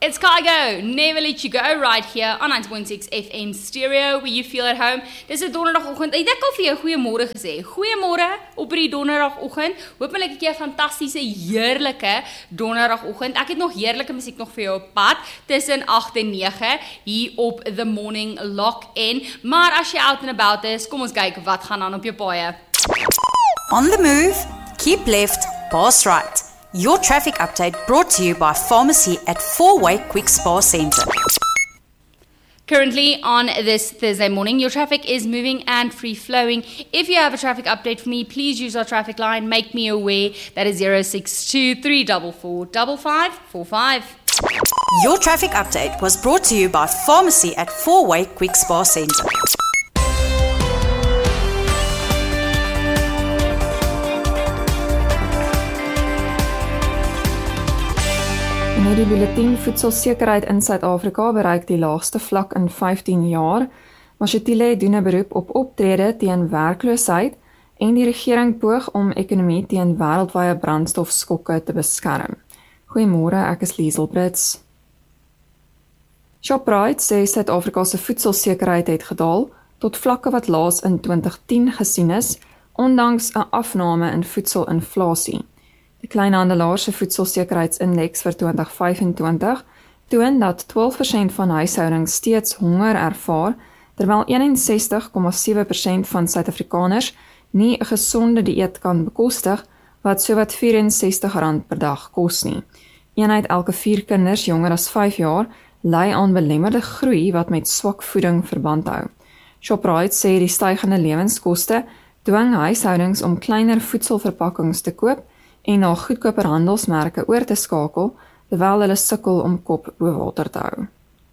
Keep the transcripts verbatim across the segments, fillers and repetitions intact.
It's Kygo, Never Let You Go, right here on ninety point six F M Stereo, where you feel at home. Dis 'n donderdagoggend. Ek het al vir jou goeiemôre gesê. Goeiemôre op hierdie donderdagoggend. Hoopelik het jy 'n fantastiese, heerlike donderdagoggend. Ek het nog heerlike musiek nog vir jou op pad tussen agt en nege hier op The Morning Lock-in. Maar as jy out and about is, kom ons kyk wat gaan aan op jou paaie. On the move, keep left, pass right. Your traffic update brought to you by Pharmacy at Four-Way Quick Spa Centre. Currently on this Thursday morning, your traffic is moving and free-flowing. If you have a traffic update for me, please use our traffic line. Make me aware. That is zero six two, three four four, five five four five. Your traffic update was brought to you by Pharmacy at Four-Way Quick Spa Centre. Nou die bulletin voedselsekerheid in Suid-Afrika bereik die laagste vlak in vyftien jaar. Mashatile doen 'n beroep op optrede teen werkloosheid en die regering poog om ekonomie teen wêreldwye brandstofskokke te beskerm. Goeiemôre, ek is Liesel Brits. Shoprite sê Suid-Afrika se voedselsekerheid het gedaal tot vlakke wat laas in twintig tien gesien is, ondanks 'n afname in voedselinflasie. Die kleinhandelaar se voedselsekerheidsindeks vir twintig vyf-en-twintig toon dat twaalf persent van huishoudings steeds honger ervaar, terwyl eenensestig komma sewe persent van Suid-Afrikaners nie 'n gesonde dieet kan bekostig, wat sowat vyf en sestig rand per dag kos nie. Een uit elke vier kinders jonger as vyf jaar ly aan belemmerde groei wat met swak voeding verband hou. Shoprite sê die stygende lewenskoste dwing huishoudings om kleiner voedselverpakkings te koop en na goedkoper handelsmerke oor te skakel, terwyl hulle sukkel om kop bo water te hou.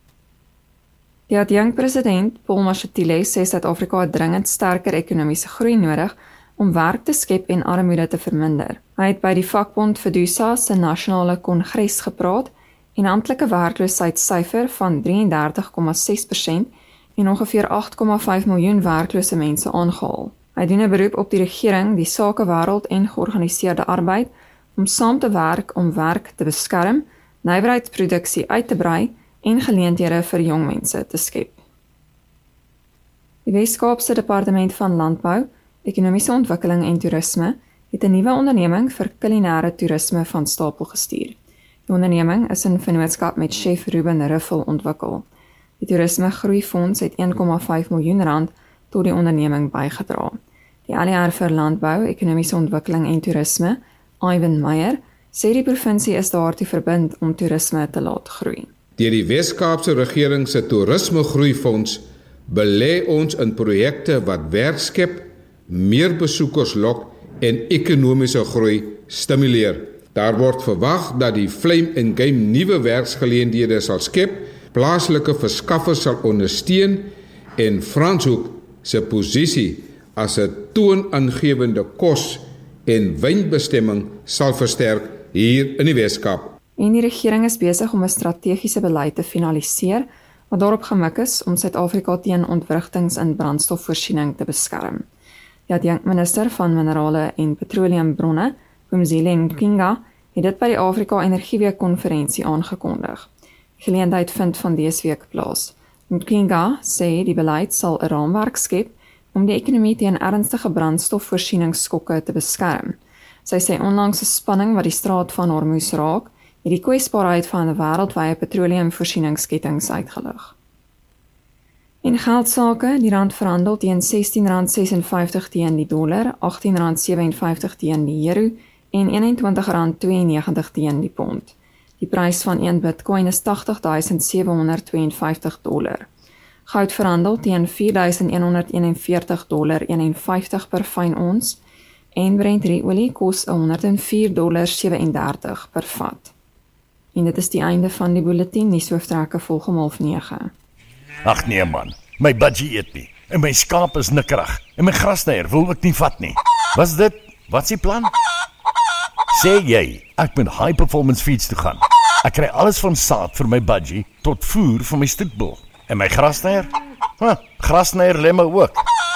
Die adjunkt-president Paul Mashatile sê Suid-Afrika het dringend sterker ekonomiese groei nodig om werk te skep en armoede te verminder. Hy het by die vakbond Fedusa se nasionale kongres gepraat en amptelike werkloosheidssyfer van drieëndertig komma ses persent en ongeveer agt komma vyf miljoen werklose mense aangehaal. Hy doen 'n beroep op die regering, die sakewêreld en georganiseerde arbeid om saam te werk om werk te beskerm, nywerheidsproduksie uit te brei en geleenthede vir jong mense te skep. Die Wes-Kaapse Departement van Landbou, Ekonomiese Ontwikkeling en Toerisme het 'n nuwe onderneming vir kulinaire toerisme van stapel gestuur. Die onderneming is in vennootskap met chef Ruben Ruffel ontwikkel. Die Toerisme Groeifonds het een komma vyf miljoen rand tot die onderneming bygedra. Die A D R vir Landbou, Ekonomiese Ontwikkeling en Toerisme, Ivan Meyer, sê die provinsie is daartoe verbind om toerisme te laat groei. Deur die Wes-Kaapse regering se Toerisme Groeifonds belê ons in projekte wat werk skep, meer besoekers lok en ekonomiese groei stimuleer. Daar word verwag dat die Flame and Game nuwe werksgeleenthede sal skep, plaaslike verskaffers sal ondersteun en Franshoek se posisie as 'n toonaangewende kos- en wynbestemming sal versterk hier in die Weskaap. En die regering is besig om 'n strategiese beleid te finaliseer wat daarop gemik is om Suid-Afrika teen ontwrigtings in brandstofvoorsiening te beskerm. Die adjunkminister van Minerale en Petroleumbronne, Phumzile Mkinga, het dit by die Afrika Energieweek konferensie aangekondig. Die geleentheid vind van dese week plaas. Mkinga sê die beleid sal 'n raamwerk skep om die ekonomie teen ernstige brandstofvoorsieningsskokke te beskerm. Sy sê onlangs 'n spanning wat die straat van Hormuz raak, het die kwesbaarheid van 'n wêreldwye petroleumvoorsieningskettings uitgelig. In geldsake, die rand verhandel teen sestien rand sesenvyftig teen die dollar, agttien rand sewenvyftig teen die euro en eenentwintig rand tweeënnegentig teen die pond. Die prys van een Bitcoin is agtig duisend sewe honderd tweeënvyftig dollar. Goud verhandel teen vier duisend een honderd eenenveertig dollar eenenvyftig per fyn ons en Brent-olie kos honderd vier dollar sewendertig per vat. En dit is die einde van die bulletin, die sooftrekke volg om half nege. Ag nee man, my budgie eet nie en my skaap is nikkerig en my grasnyer wil ek nie vat nie. Was dit? Wat's die plan? Sê jy, ek moet high performance feeds toe gaan. Ek kry alles van saad vir my budgie tot voer vir my stoetbul. En my grasnyer? Huh, grasnyer lê my ook.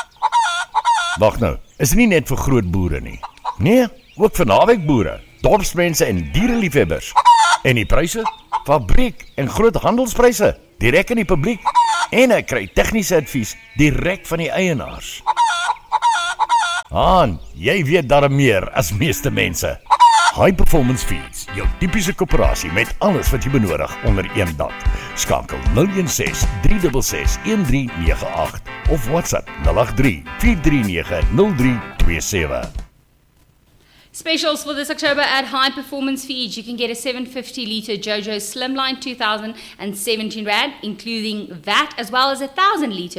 Wag nou, is nie net vir groot boere nie. Nee, ook vir naweekboere, dorpsmense en diereliefhebbers. En die pryse? fabriek en groot handelspryse direk in die publiek en ek kry tegniese advies direk van die eienaars. Han, jy weet darm meer as meeste mense. High Performance Feeds, jou typiese koöperasie met alles wat jy benodig onder een dak. Skakel nul een ses drie ses ses een drie nege agt of WhatsApp nul agt drie vier drie nege nul drie twee sewe. Specials for this October at High Performance Feeds. You can get a seven hundred fifty litre Jojo Slimline two thousand seventeen rand, including V A T, as well as a one thousand litre